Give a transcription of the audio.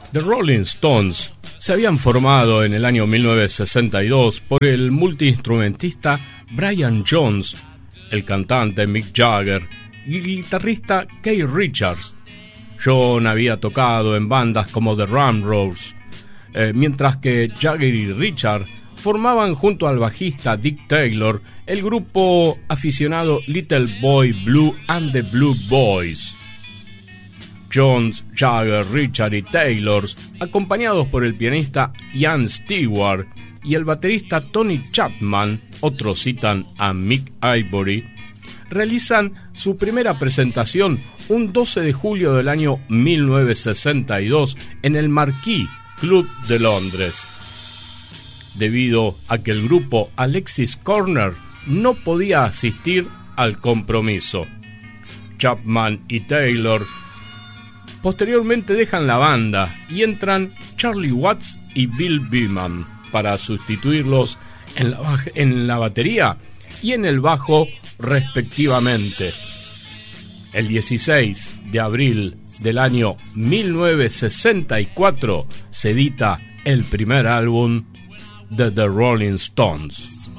The Rolling Stones se habían formado en el año 1962 por el multiinstrumentista Brian Jones, el cantante Mick Jagger y el guitarrista Keith Richards. John había tocado en bandas como The Ramrods, mientras que Jagger y Richards formaban junto al bajista Dick Taylor el grupo aficionado Little Boy Blue and the Blue Boys. Jones, Jagger, Richard y Taylor, acompañados por el pianista Ian Stewart y el baterista Tony Chapman, otros citan a Mick Avory, realizan su primera presentación un 12 de julio del año 1962 en el Marquee Club de Londres. Debido a que el grupo Alexis Corner no podía asistir al compromiso, Chapman y Taylor posteriormente dejan la banda y entran Charlie Watts y Bill Wyman para sustituirlos en la batería y en el bajo respectivamente. El 16 de abril del año 1964 se edita el primer álbum de The Rolling Stones.